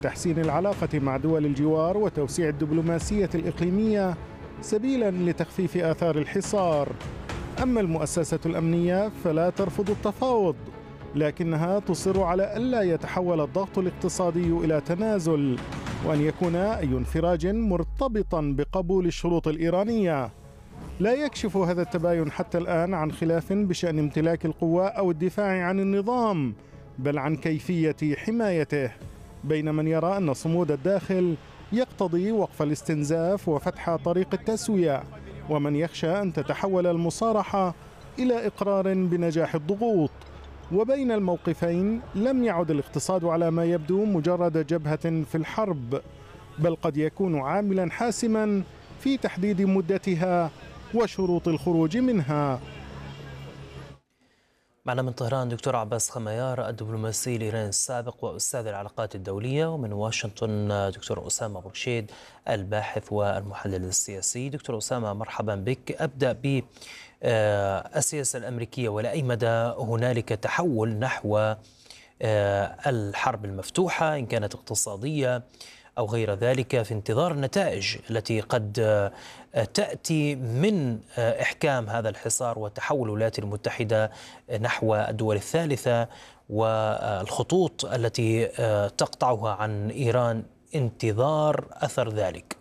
تحسين العلاقة مع دول الجوار وتوسيع الدبلوماسية الإقليمية سبيلا لتخفيف آثار الحصار. أما المؤسسة الأمنية فلا ترفض التفاوض، لكنها تصر على ألا يتحول الضغط الاقتصادي إلى تنازل، وأن يكون أي انفراج مرتبطا بقبول الشروط الإيرانية. لا يكشف هذا التباين حتى الآن عن خلاف بشأن امتلاك القوة أو الدفاع عن النظام، بل عن كيفية حمايته، بين من يرى أن صمود الداخل يقتضي وقف الاستنزاف وفتح طريق التسوية، ومن يخشى أن تتحول المصارحة إلى إقرار بنجاح الضغوط. وبين الموقفين لم يعد الاقتصاد على ما يبدو مجرد جبهة في الحرب، بل قد يكون عاملا حاسما في تحديد مدتها وشروط الخروج منها. معنا من طهران دكتور عباس خميار، الدبلوماسي الإيراني السابق وأستاذ العلاقات الدولية، ومن واشنطن دكتور أسامة برشيد الباحث والمحلل السياسي. دكتور أسامة مرحبا بك. أبدأ بالسياسة الأمريكية، ولا أي مدى هنالك تحول نحو الحرب المفتوحة إن كانت اقتصادية أو غير ذلك، في انتظار النتائج التي قد تأتي من إحكام هذا الحصار وتحول الولايات المتحدة نحو الدول الثالثة والخطوط التي تقطعها عن إيران، انتظار أثر ذلك؟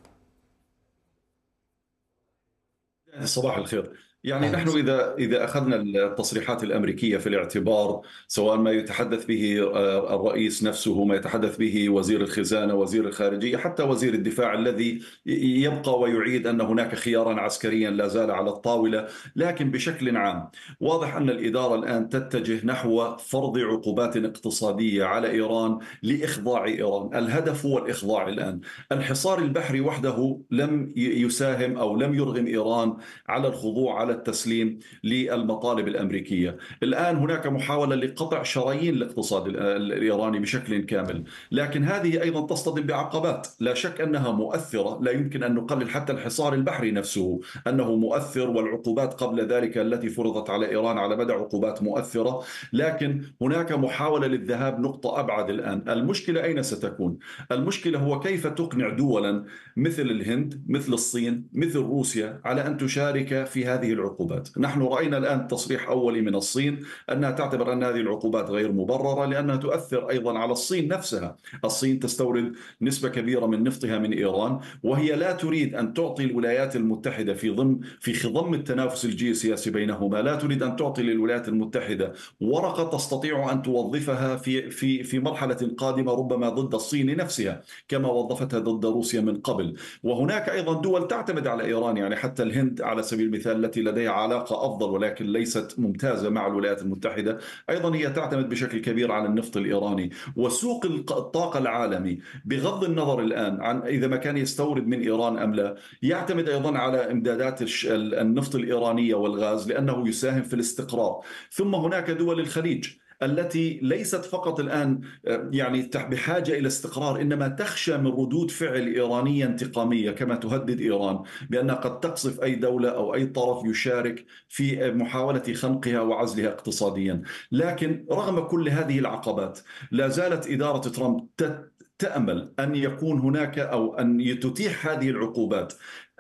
صباح الخير. نحن إذا أخذنا التصريحات الأمريكية في الاعتبار، سواء ما يتحدث به الرئيس نفسه، ما يتحدث به وزير الخزانة، وزير الخارجية، حتى وزير الدفاع الذي يبقى ويعيد أن هناك خيارا عسكريا لا زال على الطاولة، لكن بشكل عام واضح أن الإدارة الآن تتجه نحو فرض عقوبات اقتصادية على إيران لإخضاع إيران. الهدف هو الإخضاع الآن. الحصار البحري وحده لم يساهم أو لم يرغم إيران على الخضوع، على التسليم للمطالب الأمريكية. الآن هناك محاولة لقطع شرايين الاقتصاد الإيراني بشكل كامل، لكن هذه أيضا تصطدم بعقبات لا شك أنها مؤثرة. لا يمكن أن نقلل حتى الحصار البحري نفسه أنه مؤثر، والعقوبات قبل ذلك التي فرضت على إيران على مدى عقوبات مؤثرة، لكن هناك محاولة للذهاب نقطة أبعد. الآن المشكلة أين ستكون؟ المشكلة هو كيف تقنع دولا مثل الهند، مثل الصين، مثل روسيا على أن تشارك في هذه العقوبات. نحن رأينا الآن تصريح أولي من الصين أنها تعتبر أن هذه العقوبات غير مبررة، لأنها تؤثر أيضا على الصين نفسها. الصين تستورد نسبة كبيرة من نفطها من إيران، وهي لا تريد أن تعطي الولايات المتحدة في خضم التنافس الجيوسياسي بينهما، لا تريد أن تعطي للولايات المتحدة ورقة تستطيع أن توظفها في مرحلة قادمة ربما ضد الصين نفسها كما وظفتها ضد روسيا من قبل. وهناك أيضا دول تعتمد على إيران، حتى الهند على سبيل المثال التي لديها علاقة أفضل ولكن ليست ممتازة مع الولايات المتحدة، أيضا هي تعتمد بشكل كبير على النفط الإيراني. وسوق الطاقة العالمي بغض النظر الآن عن إذا ما كان يستورد من إيران أم لا، يعتمد أيضا على إمدادات النفط الإيرانية والغاز، لأنه يساهم في الاستقرار. ثم هناك دول الخليج التي ليست فقط الآن بحاجة إلى استقرار، إنما تخشى من ردود فعل إيرانية انتقامية كما تهدد إيران بأنها قد تقصف أي دولة أو أي طرف يشارك في محاولة خنقها وعزلها اقتصاديا. لكن رغم كل هذه العقبات لا زالت إدارة ترامب تأمل أن يكون هناك أو أن تتيح هذه العقوبات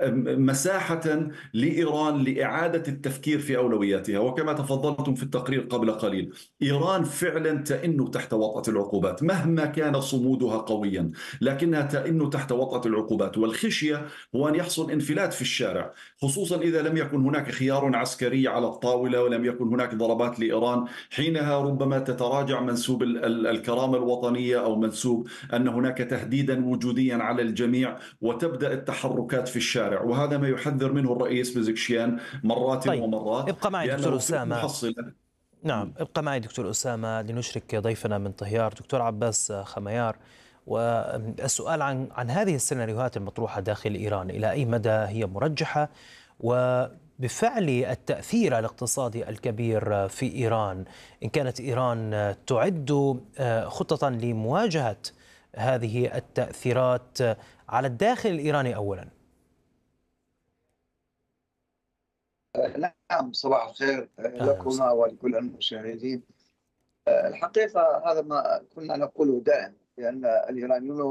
مساحة لإيران لإعادة التفكير في أولوياتها. وكما تفضلتم في التقرير قبل قليل، إيران فعلا تئن تحت وطأة العقوبات مهما كان صمودها قويا، لكنها تئن تحت وطأة العقوبات. والخشية هو أن يحصل انفلات في الشارع، خصوصا إذا لم يكن هناك خيار عسكري على الطاولة ولم يكن هناك ضربات لإيران. حينها ربما تتراجع منسوب الكرامة الوطنية أو منسوب أن هناك تهديدا وجوديا على الجميع، وتبدأ التحركات في الشارع. وهذا ما يحذر منه الرئيس بزكشيان مرات ومرات. ابقى معي دكتور أسامة. نعم، ابقى معي دكتور أسامة لنشرك ضيفنا من طهيار دكتور عباس خميار. والسؤال عن هذه السيناريوهات المطروحة داخل إيران، إلى أي مدى هي مرجحة؟ وبفعل التأثير الاقتصادي الكبير في إيران، إن كانت إيران تعد خطة لمواجهة هذه التأثيرات على الداخل الإيراني أولا. نعم، صباح الخير لكما ولكل المشاهدين. الحقيقة هذا ما كنا نقوله دائما، بأن الإيرانيون